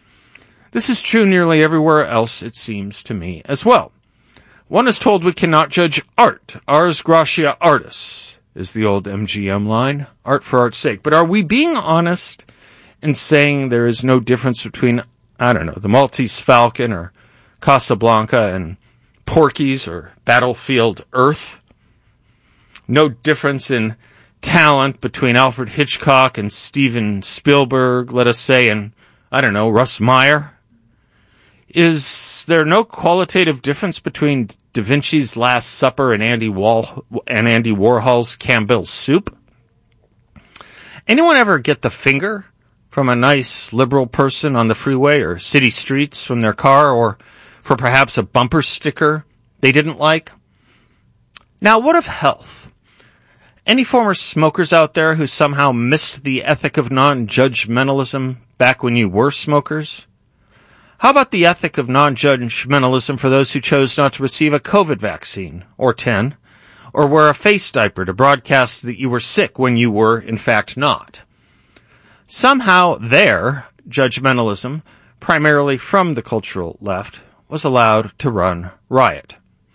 This is true nearly everywhere else, it seems to me, as well. One is told we cannot judge art. Ars gratia artis is the old M G M line, art for art's sake. But are we being honest in saying there is no difference between, I don't know, the Maltese Falcon or Casablanca and Porky's or Battlefield Earth? No difference in talent between Alfred Hitchcock and Steven Spielberg, let us say, and, I don't know, Russ Meyer? Is there no qualitative difference between Da Vinci's Last Supper and Andy, Wall- and Andy Warhol's Campbell's Soup? Anyone ever get the finger from a nice liberal person on the freeway or city streets from their car, or for perhaps a bumper sticker they didn't like? Now, what of health? Any former smokers out there who somehow missed the ethic of non-judgmentalism back when you were smokers? How about the ethic of non-judgmentalism for those who chose not to receive a COVID vaccine, or ten, or wear a face diaper to broadcast that you were sick when you were, in fact, not? Somehow their judgmentalism, primarily from the cultural left, was allowed to run riot.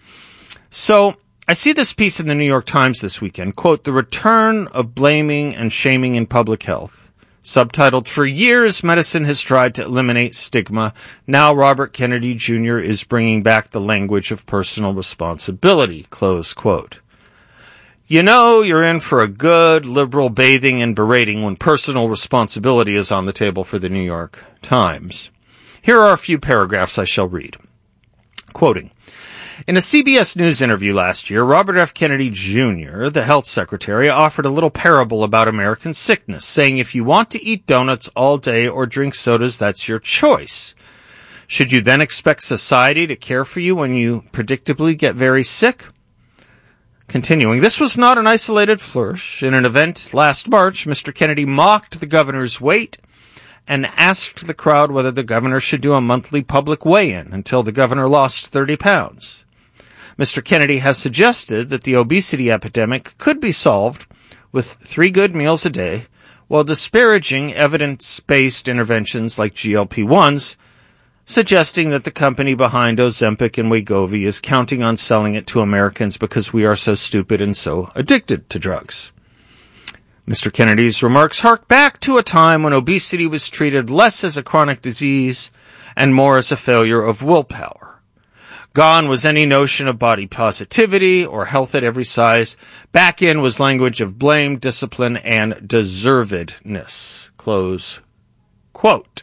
So, I see this piece in the New York Times this weekend, quote, "The return of blaming and shaming in public health." Subtitled, "For years, medicine has tried to eliminate stigma. Now Robert Kennedy Junior is bringing back the language of personal responsibility," close quote. You know you're in for a good liberal bathing and berating when personal responsibility is on the table for the New York Times. Here are a few paragraphs I shall read. Quoting, "In a C B S News interview last year, Robert F. Kennedy Junior, the health secretary, offered a little parable about American sickness, saying if you want to eat donuts all day or drink sodas, that's your choice. Should you then expect society to care for you when you predictably get very sick?" Continuing, "This was not an isolated flourish. In an event last March, Mister Kennedy mocked the governor's weight and asked the crowd whether the governor should do a monthly public weigh-in until the governor lost thirty pounds. Mister Kennedy has suggested that the obesity epidemic could be solved with three good meals a day, while disparaging evidence-based interventions like G L P ones, suggesting that the company behind Ozempic and Wegovy is counting on selling it to Americans because we are so stupid and so addicted to drugs. Mister Kennedy's remarks hark back to a time when obesity was treated less as a chronic disease and more as a failure of willpower. Gone was any notion of body positivity or health at every size. Back in was language of blame, discipline, and deservedness. Close quote.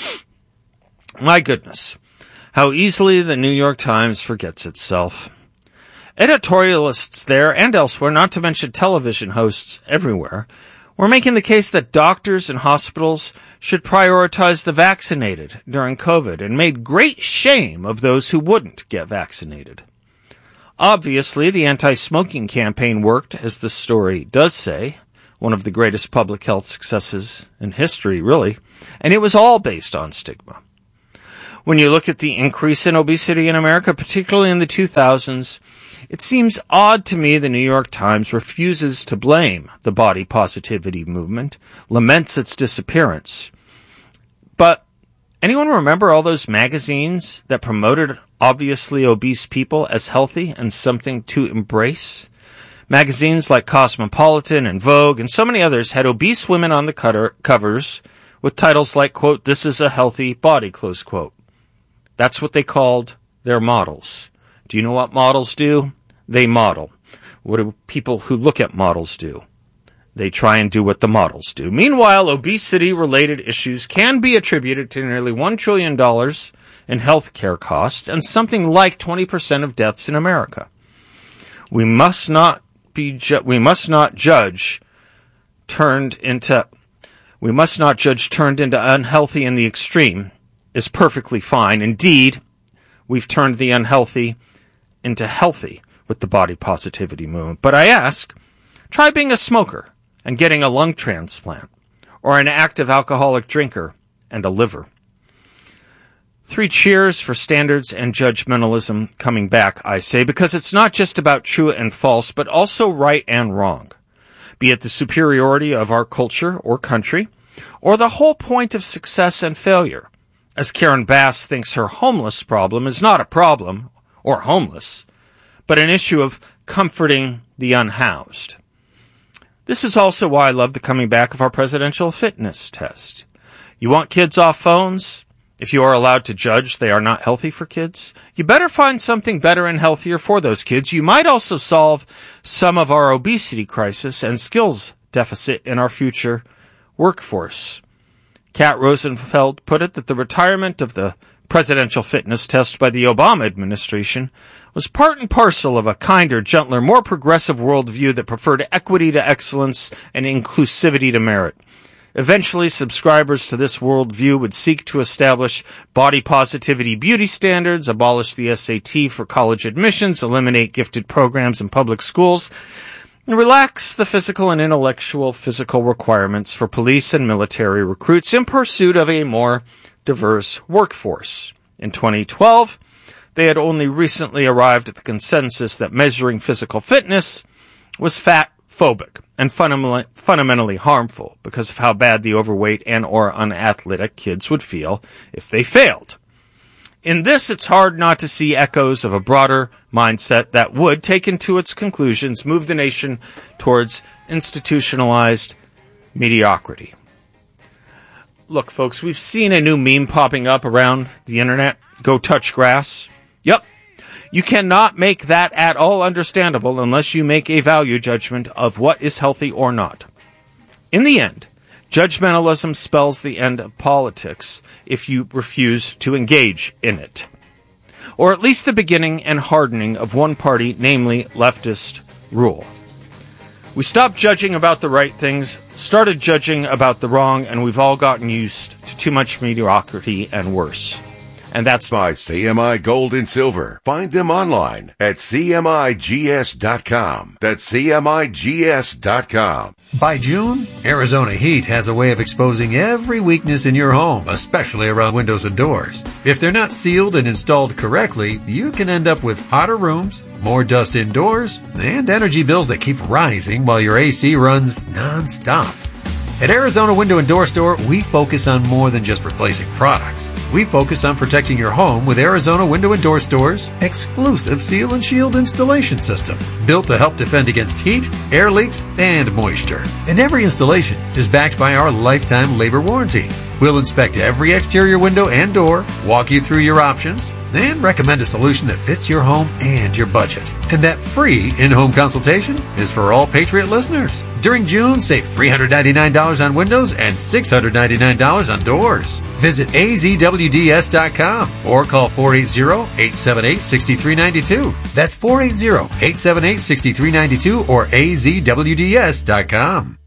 My goodness, how easily the New York Times forgets itself. Editorialists there and elsewhere, not to mention television hosts everywhere, were making the case that doctors and hospitals should prioritize the vaccinated during COVID and made great shame of those who wouldn't get vaccinated. Obviously, the anti-smoking campaign worked, as the story does say, one of the greatest public health successes in history, really, and it was all based on stigma. When you look at the increase in obesity in America, particularly in the two thousands, it seems odd to me the New York Times refuses to blame the body positivity movement, laments its disappearance. But anyone remember all those magazines that promoted obviously obese people as healthy and something to embrace? Magazines like Cosmopolitan and Vogue and so many others had obese women on the cutter, covers with titles like, quote, "This is a healthy body," close quote. That's what they called their models. Do you know what models do? They model. What do people who look at models do? They try and do what the models do. Meanwhile, obesity-related issues can be attributed to nearly one trillion dollars in health care costs and something like twenty percent of deaths in America. We must not be ju- we must not judge turned into we must not judge turned into unhealthy in the extreme is perfectly fine. Indeed, we've turned the unhealthy into healthy with the body positivity movement. But I ask, try being a smoker and getting a lung transplant, or an active alcoholic drinker and a liver. Three cheers for standards and judgmentalism coming back, I say, because it's not just about true and false, but also right and wrong. Be it the superiority of our culture or country, or the whole point of success and failure, as Karen Bass thinks her homeless problem is not a problem, or homeless, but an issue of comforting the unhoused. This is also why I love the coming back of our presidential fitness test. You want kids off phones? If you are allowed to judge they are not healthy for kids, you better find something better and healthier for those kids. You might also solve some of our obesity crisis and skills deficit in our future workforce. Kat Rosenfeld put it that the retirement of the presidential fitness test by the Obama administration was part and parcel of a kinder, gentler, more progressive worldview that preferred equity to excellence and inclusivity to merit. Eventually, subscribers to this worldview would seek to establish body positivity beauty standards, abolish the S A T for college admissions, eliminate gifted programs in public schools, and relax the physical and intellectual physical requirements for police and military recruits in pursuit of a more diverse workforce. In twenty twelve, they had only recently arrived at the consensus that measuring physical fitness was fat-phobic and fundamentally, fundamentally harmful because of how bad the overweight and or unathletic kids would feel if they failed. In this, it's hard not to see echoes of a broader mindset that would, taken to its conclusions, move the nation towards institutionalized mediocrity. Look, folks, we've seen a new meme popping up around the internet. Go touch grass. Yep. You cannot make that at all understandable unless you make a value judgment of what is healthy or not. In the end, judgmentalism spells the end of politics if you refuse to engage in it. Or at least the beginning and hardening of one party, namely leftist rule. We stopped judging about the right things, started judging about the wrong, and we've all gotten used to too much mediocrity and worse. And that's by C M I Gold and Silver. Find them online at C M I G S dot com. That's C M I G S dot com. By June, Arizona Heat has a way of exposing every weakness in your home, especially around windows and doors. If they're not sealed and installed correctly, you can end up with hotter rooms, more dust indoors, and energy bills that keep rising while your A C runs non-stop. At Arizona Window and Door Store, we focus on more than just replacing products. We focus on protecting your home with Arizona Window and Door Store's exclusive Seal and Shield installation system, built to help defend against heat, air leaks, and moisture. And every installation is backed by our lifetime labor warranty. We'll inspect every exterior window and door, walk you through your options, and recommend a solution that fits your home and your budget. And that free in-home consultation is for all Patriot listeners. During June, save three hundred ninety-nine dollars on windows and six hundred ninety-nine dollars on doors. Visit A Z W D S dot com or call four eight zero, eight seven eight, six three nine two. That's four eight zero, eight seven eight, six three nine two or A Z W D S dot com.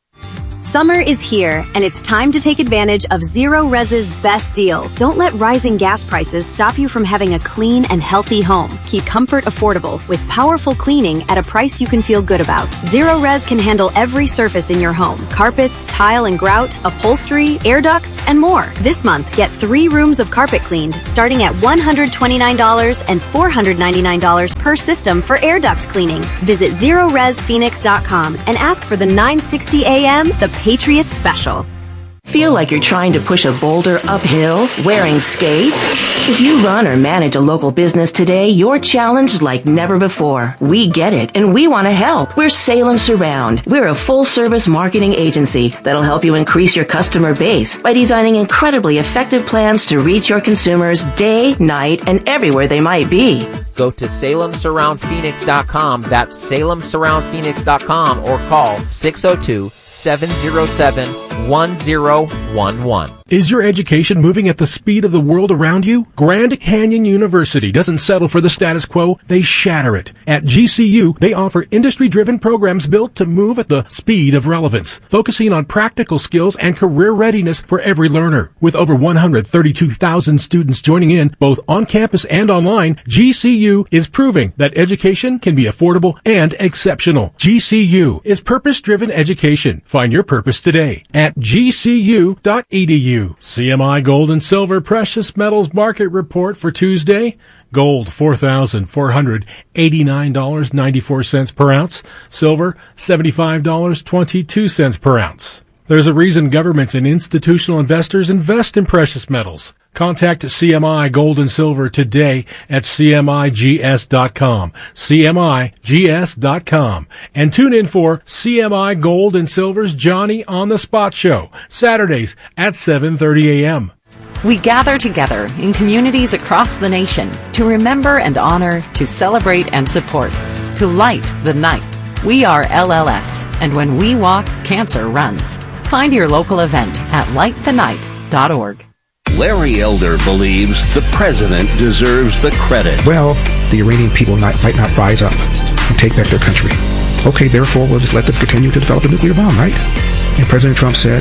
Summer is here, and it's time to take advantage of Zero Res's best deal. Don't let rising gas prices stop you from having a clean and healthy home. Keep comfort affordable with powerful cleaning at a price you can feel good about. Zero Res can handle every surface in your home: carpets, tile and grout, upholstery, air ducts, and more. This month, get three rooms of carpet cleaned, starting at one hundred twenty-nine dollars and four hundred ninety-nine dollars per system for air duct cleaning. Visit zero res phoenix dot com and ask for the nine sixty A M, the Patriot Special. Feel like you're trying to push a boulder uphill wearing skates? If you run or manage a local business today, you're challenged like never before. We get it, and we want to help. We're Salem Surround. We're a full-service marketing agency that'll help you increase your customer base by designing incredibly effective plans to reach your consumers day, night, and everywhere they might be. Go to salem surround phoenix dot com. That's salem surround phoenix dot com or call six oh two, seven oh seven, one oh one one. Is your education moving at the speed of the world around you? Grand Canyon University doesn't settle for the status quo, they shatter it. At G C U, they offer industry-driven programs built to move at the speed of relevance, focusing on practical skills and career readiness for every learner. With over one hundred thirty-two thousand students joining in, both on campus and online, G C U is proving that education can be affordable and exceptional. G C U is purpose-driven education. Find your purpose today at G C U dot E D U. C M I Gold and Silver Precious Metals Market Report for Tuesday. Gold, four thousand four hundred eighty-nine dollars and ninety-four cents per ounce. Silver, seventy-five dollars and twenty-two cents per ounce. There's a reason governments and institutional investors invest in precious metals. Contact C M I Gold and Silver today at C M I G S dot com, C M I G S dot com, and tune in for C M I Gold and Silver's Johnny on the Spot Show, Saturdays at seven thirty a.m. We gather together in communities across the nation to remember and honor, to celebrate and support, to light the night. We are L L S, and when we walk, cancer runs. Find your local event at light the night dot org. Larry Elder believes the president deserves the credit. Well, the Iranian people not, might not rise up and take back their country. Okay, therefore, we'll just let them continue to develop a nuclear bomb, right? And President Trump said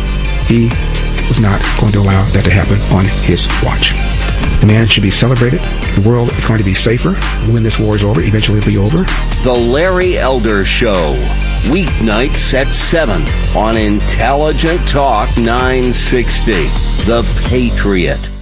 he was not going to allow that to happen on his watch. The man should be celebrated. The world is going to be safer when this war is over. Eventually it'll be over. The Larry Elder Show. Weeknights at seven on Intelligent Talk nine sixty. The Patriot.